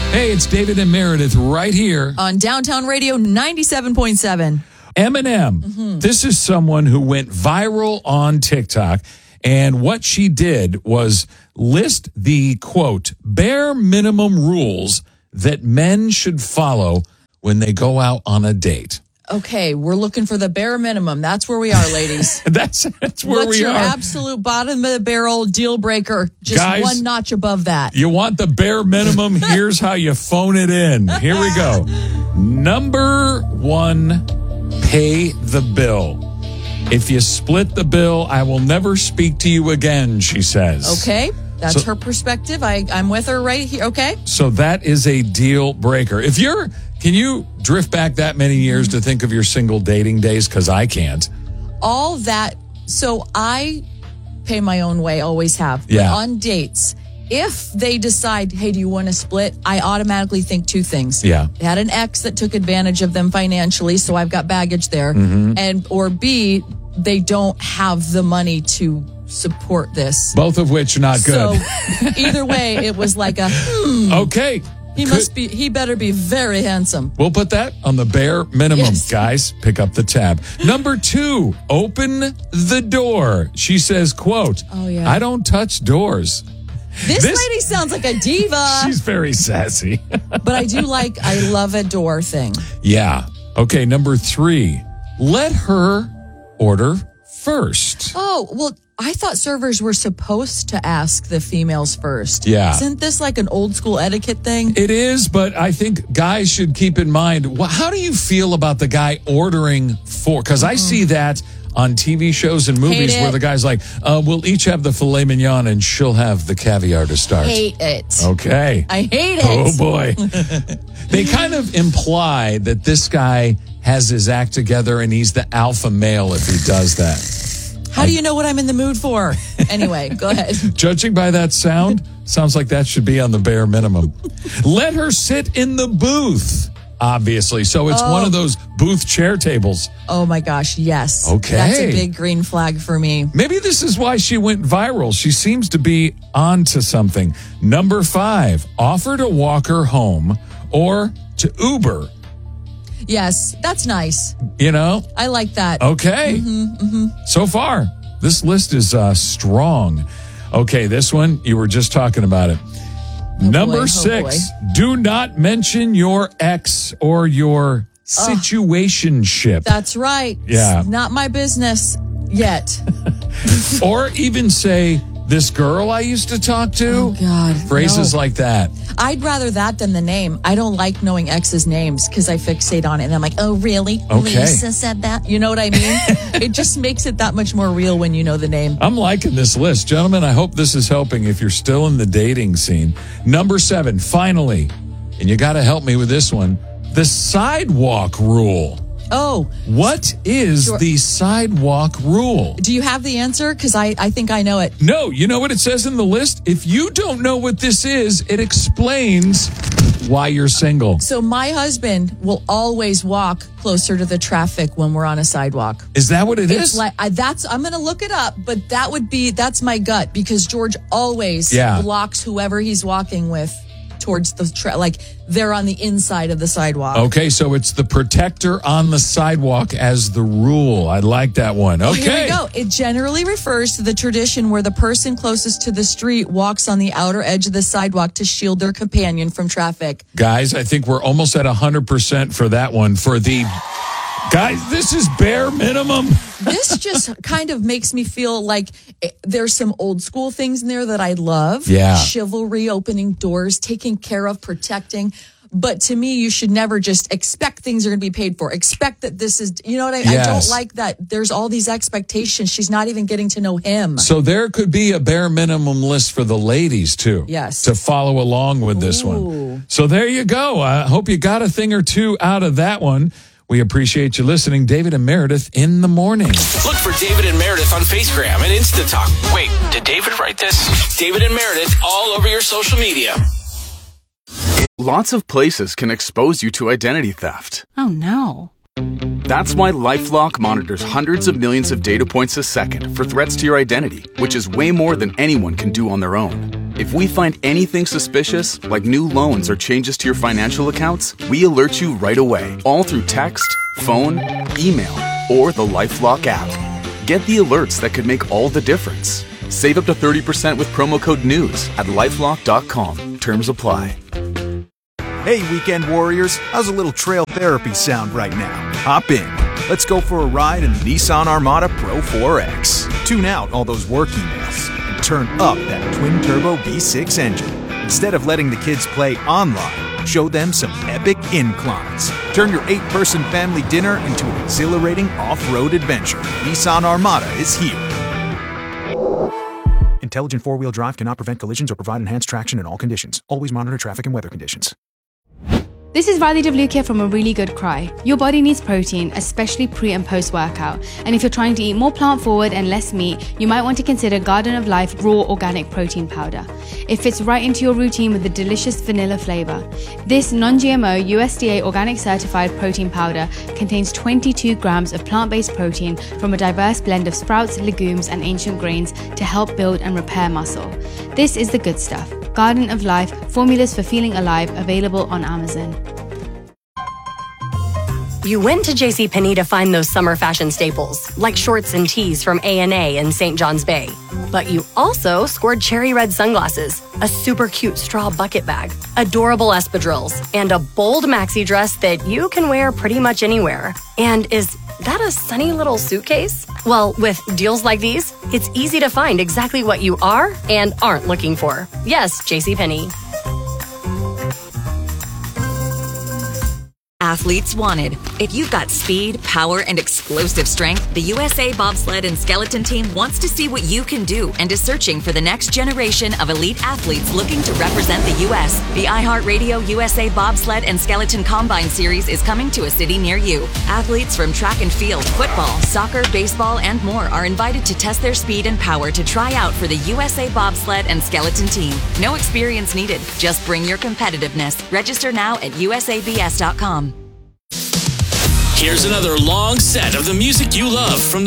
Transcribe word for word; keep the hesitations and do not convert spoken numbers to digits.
Hey, it's David and Meredith right here on Downtown Radio ninety-seven point seven. Eminem. Mm-hmm. This is someone who went viral on TikTok, and what she did was list the, quote, bare minimum rules that men should follow when they go out on a date. Okay, we're looking for the bare minimum. That's where we are, ladies. that's, that's where What's we your are. absolute bottom of the barrel deal breaker? Just Guys, one notch above that. You want the bare minimum? Here's how you phone it in. Here we go. Number one, pay the bill. If you split the bill, I will never speak to you again, she says. Okay, that's so, her perspective. I, I'm with her right here. Okay. So that is a deal breaker. If you're, can you drift back that many years to think of your single dating days? Because I can't. All that. So I pay my own way, always have. Yeah. But on dates, if they decide, hey, do you want to split? I automatically think two things. Yeah. They had an ex that took advantage of them financially, so I've got baggage there. Mm-hmm. And or B, they don't have the money to support this. Both of which are not good. So either way, it was like a hmm. Okay. He Could, must be, he better be very handsome. We'll put that on the bare minimum. Yes. Guys, pick up the tab. Number two, open the door. She says, quote, oh, yeah. I don't touch doors. This, this lady sounds like a diva. She's very sassy. But I do like, I love a door thing. Yeah. Okay, number three, let her order first. Oh, well, I thought servers were supposed to ask the females first. Yeah. Isn't this like an old school etiquette thing? It is, but I think guys should keep in mind, how do you feel about the guy ordering for? Because mm-hmm. I see that on T V shows and movies where the guy's like, uh, we'll each have the filet mignon and she'll have the caviar to start. Hate it. Okay. I hate it. Oh, boy. They kind of imply that this guy has his act together and he's the alpha male if he does that. How do you know what I'm in the mood for? Anyway, go ahead. Judging by that sound, sounds like that should be on the bare minimum. Let her sit in the booth, obviously. So it's oh. one of those booth chair tables. Oh, my gosh, yes. Okay. That's a big green flag for me. Maybe this is why she went viral. She seems to be onto something. Number five, offer to walk her home or to Uber. Yes, that's nice. You know? I like that. Okay. Mm-hmm, mm-hmm. So far, this list is uh, strong. Okay, this one, you were just talking about it. Oh Number boy, six, oh do not mention your ex or your situationship. That's right. Yeah. It's not my business yet. Or even say, this girl I used to talk to. Oh, God. Phrases no. like that. I'd rather that than the name. I don't like knowing exes' names because I fixate on it. And I'm like, oh, really? Okay. Lisa said that? You know what I mean? It just makes it that much more real when you know the name. I'm liking this list. Gentlemen, I hope this is helping if you're still in the dating scene. Number seven, finally, and you got to help me with this one, the sidewalk rule. Oh. What is sure. the sidewalk rule? Do you have the answer? Because I, I think I know it. No. You know what it says in the list? If you don't know what this is, it explains why you're single. So my husband will always walk closer to the traffic when we're on a sidewalk. Is that what it it's is? Like, I, that's I'm going to look it up, but that would be, that's my gut because George always yeah. blocks whoever he's walking with towards the tra- like they're on the inside of the sidewalk. Okay, so it's the protector on the sidewalk as the rule. I like that one. Okay. Here we go. It generally refers to the tradition where the person closest to the street walks on the outer edge of the sidewalk to shield their companion from traffic. Guys, I think we're almost at one hundred percent for that one. For the guys, this is bare minimum. This just kind of makes me feel like there's some old school things in there that I love. Yeah. Chivalry, opening doors, taking care of, protecting. But to me, you should never just expect things are going to be paid for. Expect that this is, you know what I mean? Yes. I don't like that. There's all these expectations. She's not even getting to know him. So there could be a bare minimum list for the ladies, too. Yes. To follow along with this Ooh. one. So there you go. I hope you got a thing or two out of that one. We appreciate you listening. David and Meredith in the morning. Look for David and Meredith on Facegram and Instatalk. Wait, did David write this? David and Meredith all over your social media. Lots of places can expose you to identity theft. Oh, no. That's why LifeLock monitors hundreds of millions of data points a second for threats to your identity, which is way more than anyone can do on their own. If we find anything suspicious, like new loans or changes to your financial accounts, we alert you right away, all through text, phone, email, or the LifeLock app. Get the alerts that could make all the difference. Save up to thirty percent with promo code NEWS at lifelock dot com. Terms apply. Hey, weekend warriors, how's a little trail therapy sound right now? Hop in. Let's go for a ride in the Nissan Armada Pro four X. Tune out all those work emails and turn up that twin-turbo V six engine. Instead of letting the kids play online, show them some epic inclines. Turn your eight-person family dinner into an exhilarating off-road adventure. Nissan Armada is here. Intelligent four-wheel drive cannot prevent collisions or provide enhanced traction in all conditions. Always monitor traffic and weather conditions. This is Riley DeVluke from A Really Good Cry. Your body needs protein, especially pre and post workout. And if you're trying to eat more plant forward and less meat, you might want to consider Garden of Life Raw Organic Protein Powder. It fits right into your routine with a delicious vanilla flavor. This non-G M O U S D A organic certified protein powder contains twenty-two grams of plant-based protein from a diverse blend of sprouts, legumes, and ancient grains to help build and repair muscle. This is the good stuff. Garden of Life, formulas for feeling alive, available on Amazon. You went to JCPenney to find those summer fashion staples, like shorts and tees from A and A in Saint John's Bay. But you also scored cherry red sunglasses, a super cute straw bucket bag, adorable espadrilles, and a bold maxi dress that you can wear pretty much anywhere. And is that a sunny little suitcase? Well, with deals like these, it's easy to find exactly what you are and aren't looking for. Yes, JCPenney. Athletes wanted. If you've got speed, power, and explosive strength, the U S A Bobsled and Skeleton Team wants to see what you can do and is searching for the next generation of elite athletes looking to represent the U S The iHeartRadio U S A Bobsled and Skeleton Combine Series is coming to a city near you. Athletes from track and field, football, soccer, baseball, and more are invited to test their speed and power to try out for the U S A Bobsled and Skeleton Team. No experience needed. Just bring your competitiveness. Register now at U S A B S dot com. Here's another long set of the music you love from the